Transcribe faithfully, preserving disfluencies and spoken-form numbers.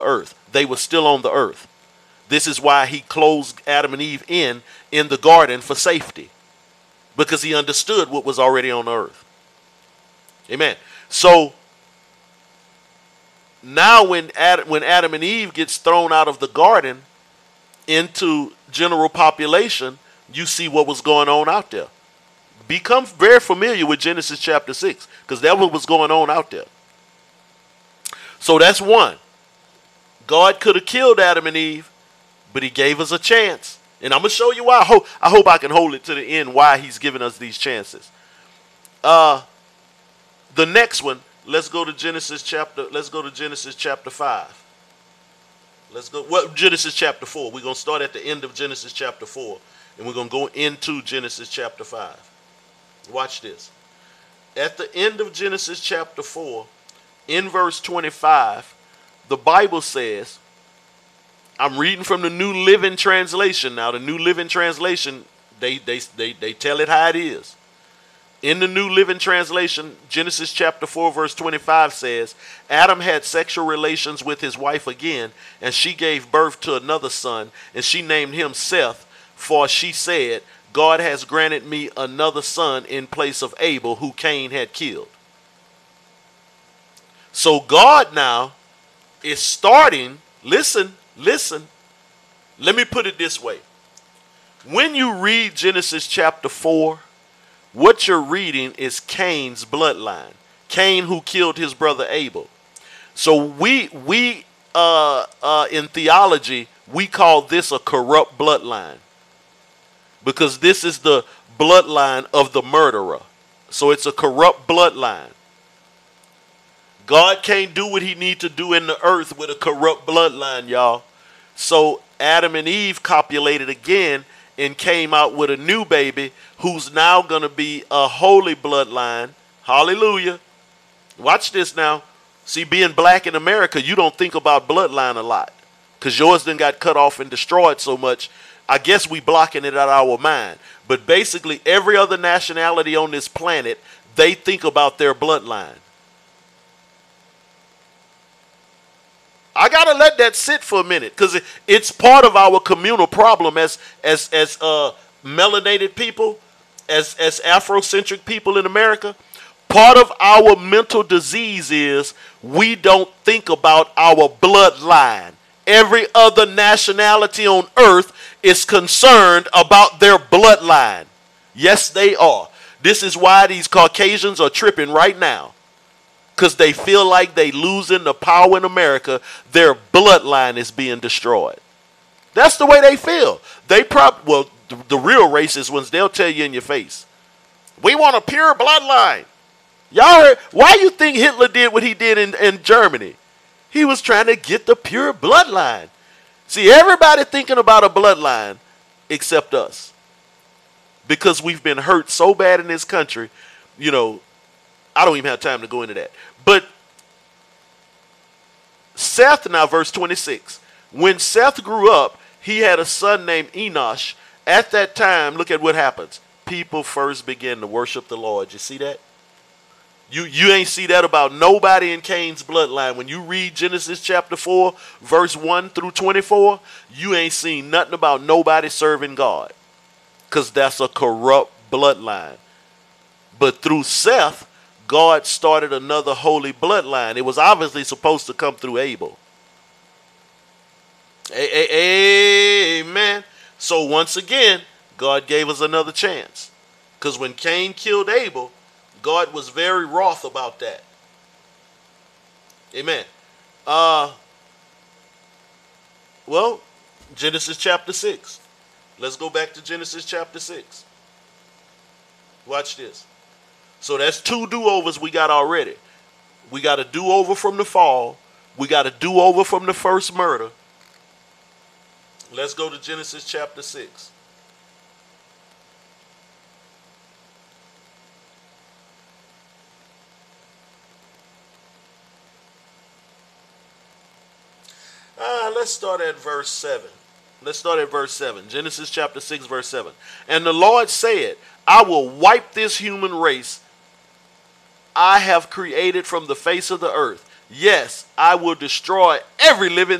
earth. They were still on the earth. This is why he closed Adam and Eve in in the garden for safety, because he understood what was already on the earth. Amen. So now when Adam, when Adam and Eve gets thrown out of the garden into general population, you see what was going on out there. Become very familiar with Genesis chapter six, because that's what was going on out there. So that's one. God could have killed Adam and Eve, but he gave us a chance. And I'm going to show you why. I hope, I hope I can hold it to the end why he's giving us these chances. Uh, the next one, let's go to Genesis chapter, let's go to Genesis chapter five. Let's go, well, Genesis chapter four. We're going to start at the end of Genesis chapter four, and we're going to go into Genesis chapter five. Watch this. At the end of Genesis chapter four, in verse twenty-five, the Bible says, I'm reading from the New Living Translation. Now, the New Living Translation, they, they, they, they tell it how it is. In the New Living Translation, Genesis chapter four, verse twenty-five says, Adam had sexual relations with his wife again, and she gave birth to another son, and she named him Seth, for she said, God has granted me another son in place of Abel, who Cain had killed. So God now is starting, listen, listen, let me put it this way. When you read Genesis chapter four, what you're reading is Cain's bloodline. Cain, who killed his brother Abel. So we, we uh, uh, in theology, we call this a corrupt bloodline, because this is the bloodline of the murderer. So it's a corrupt bloodline. God can't do what he needs to do in the earth with a corrupt bloodline, y'all. So Adam and Eve copulated again and came out with a new baby who's now going to be a holy bloodline. Hallelujah. Watch this now. See, being black in America, you don't think about bloodline a lot, because yours then got cut off and destroyed so much. I guess we blocking it out of our mind. But basically every other nationality on this planet, they think about their bloodline. I gotta let that sit for a minute, because it, it's part of our communal problem as as as uh, melanated people, as as Afrocentric people in America. Part of our mental disease is we don't think about our bloodline. Every other nationality on earth is concerned about their bloodline. Yes, they are. This is why these Caucasians are tripping right now, because they feel like they losing the power in America. Their bloodline is being destroyed. That's the way they feel. They prob well, the, the real racist ones, they'll tell you in your face, we want a pure bloodline. Y'all heard, why you think Hitler did what he did in, in Germany? He was trying to get the pure bloodline. See, everybody thinking about a bloodline except us, because we've been hurt so bad in this country. You know, I don't even have time to go into that. But Seth, now verse twenty-six. When Seth grew up, he had a son named Enosh. At that time, look at what happens. People first began to worship the Lord. You see that? You, you ain't see that about nobody in Cain's bloodline. When you read Genesis chapter four, verse one through twenty-four, you ain't seen nothing about nobody serving God, because that's a corrupt bloodline. But through Seth, God started another holy bloodline. It was obviously supposed to come through Abel. Amen. So once again, God gave us another chance, because when Cain killed Abel, God was very wroth about that. Amen. Uh, well, Genesis chapter six. Let's go back to Genesis chapter six. Watch this. So that's two do-overs we got already. We got a do-over from the fall. We got a do-over from the first murder. Let's go to Genesis chapter six. Uh, let's start at verse seven. Let's start at verse seven. Genesis chapter six, verse seven. And the Lord said, I will wipe this human race I have created from the face of the earth. yes, I will destroy every living